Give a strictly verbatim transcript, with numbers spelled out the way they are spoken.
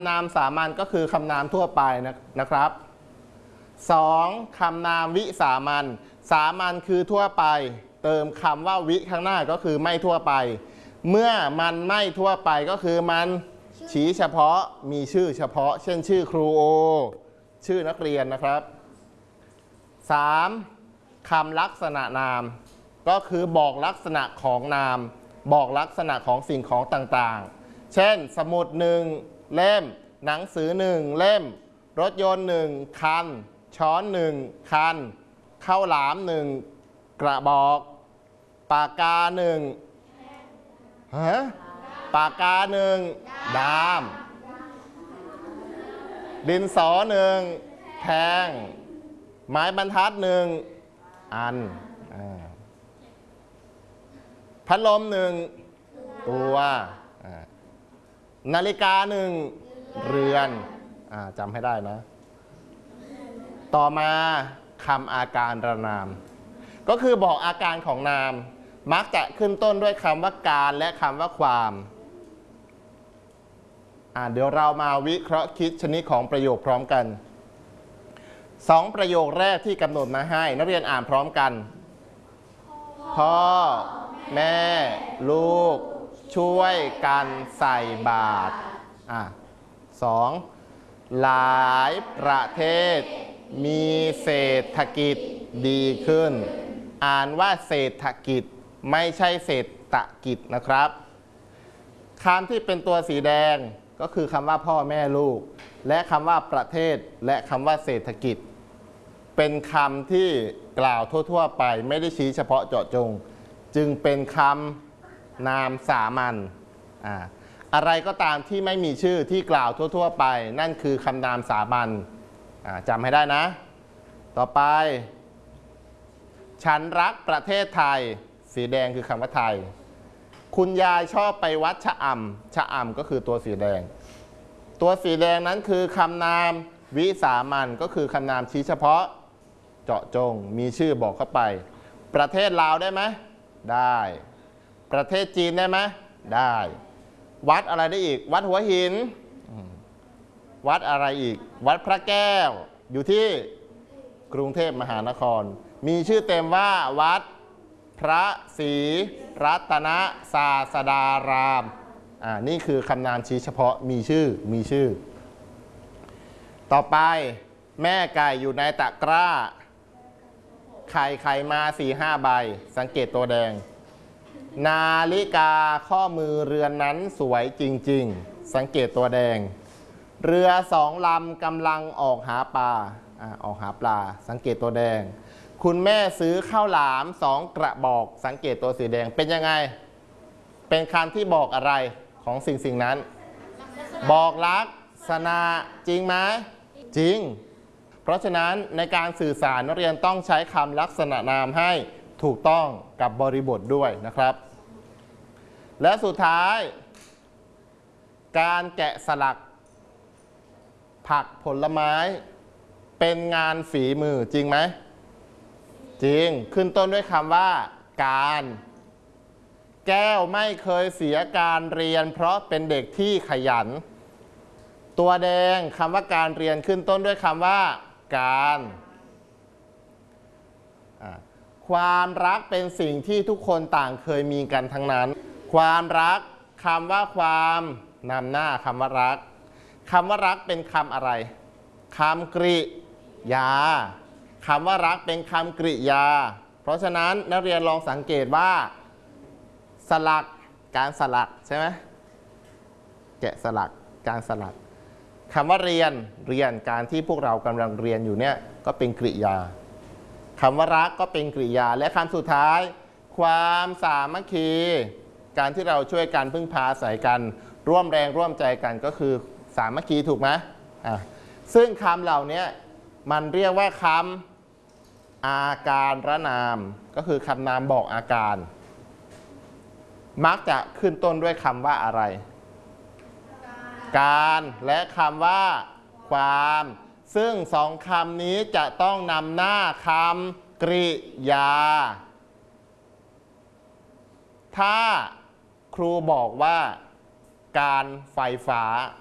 นามสามัญก็คือคำนามทั่วไปนะนะครับสองคำนามวิสามัญสามัญคือทั่วไปเติมคำว่าวิข้างหน้าก็คือไม่ทั่วไปเมื่อมันไม่ทั่วไปก็คือมันชี้เฉพาะมีชื่อเฉพาะเช่นชื่อครูโอชื่อนักเรียนนะครับสามคำลักษณะนามก็คือบอกลักษณะของนามบอกลักษณะของสิ่งของต่างๆเช่นสมุดหนึ่งเล่มหนังสือหนึ่งเล่มรถยนต์หนึ่งคันช้อนหนึ่งคันข้าวหลามหนึ่งกระบอกปากกาหนึ่งฮะปากกาหนึ่งด้ามดินสอหนึ่งแท่งไม้บรรทัดหนึ่งอันพัดลมหนึ่งตัวนาฬิกาหนึ่งเรือนจำให้ได้นะต่อมาคำอาการระนามก็คือบอกอาการของนามมักจะขึ้นต้นด้วยคำว่าการและคำว่าความเดี๋ยวเรามาวิเคราะห์คิดชนิดของประโยคพร้อมกันสองประโยคแรกที่กำหนดมาให้นักเรียนอ่านพร้อมกันพ่อแม่ลูกช่วยกันใส่บาตรอ่ะสองหลายประเทศมีเศรษฐกิจดีขึ้นอ่านว่าเศรษฐกิจไม่ใช่เศรษฐกิจนะครับคำที่เป็นตัวสีแดงก็คือคำว่าพ่อแม่ลูกและคำว่าประเทศและคำว่าเศรษฐกิจเป็นคำที่กล่าวทั่วๆไปไม่ได้ชี้เฉพาะเจาะจงจึงเป็นคำนามสามัญอ่าอะไรก็ตามที่ไม่มีชื่อที่กล่าวทั่วๆไปนั่นคือคำนามสามัญจำให้ได้นะต่อไปฉันรักประเทศไทยสีแดงคือคำว่าไทยคุณยายชอบไปวัดชะอำชะอำก็คือตัวสีแดงตัวสีแดงนั้นคือคำนามวิสามัญก็คือคำนามชี้เฉพาะเจาะจงมีชื่อบอกเข้าไปประเทศลาวได้ไหมได้ประเทศจีนได้ไหมได้วัดอะไรได้อีกวัดหัวหินวัดอะไรอีกวัดพระแก้วอยู่ที่กรุงเทพมหานครมีชื่อเต็มว่าวัดพระศรีรัตนศาสดารามอ่านี่คือคำนามชี้เฉพาะมีชื่อมีชื่อต่อไปแม่ไก่อยู่ในตะกร้าไข่ไข่มาสี่ห้าใบสังเกตตัวแดงนาฬิกาข้อมือเรือนนั้นสวยจริงๆสังเกตตัวแดงเรือสองลำกำลังออกหาปลาอ่าออกหาปลาสังเกตตัวแดงคุณแม่ซื้อข้าวหลามสองกระบอกสังเกตตัวสีแดงเป็นยังไงเป็นคำที่บอกอะไรของสิ่งสิ่งนั้นบอกลักษณะจริงไหมจริงเพราะฉะนั้นในการสื่อสารนักเรียนต้องใช้คำลักษณะนามให้ถูกต้องกับบริบทด้วยนะครับและสุดท้ายการแกะสลักผักผลไม้เป็นงานฝีมือจริงไหมจริงขึ้นต้นด้วยคำว่าการแก้วไม่เคยเสียการเรียนเพราะเป็นเด็กที่ขยันตัวแดงคำว่าการเรียนขึ้นต้นด้วยคำว่าการความรักเป็นสิ่งที่ทุกคนต่างเคยมีกันทั้งนั้นความรักคำว่าความนำหน้าคำว่ารักคำว่ารักเป็นคำอะไรคำกริยาคำว่ารักเป็นคำกริยาเพราะฉะนั้นนักเรียนลองสังเกตว่าสลักการสลักใช่ไหมแกะสลักการสลักคำว่าเรียนเรียนการที่พวกเรากำลังเรียนอยู่เนี่ยก็เป็นกริยาคำว่ารักก็เป็นกริยาและคำสุดท้ายความสามัคคีการที่เราช่วยกันพึ่งพาอาศัยกันร่วมแรงร่วมใจกันก็คือสามัคคีถูกไหมอ่ะซึ่งคำเหล่านี้มันเรียกว่าคำอาการระนามก็คือคำนามบอกอาการมักจะขึ้นต้นด้วยคำว่าอะไรการและคำว่าความซึ่งสองคำนี้จะต้องนำหน้าคำกริยาถ้าครูบอกว่าการไฟฟ้า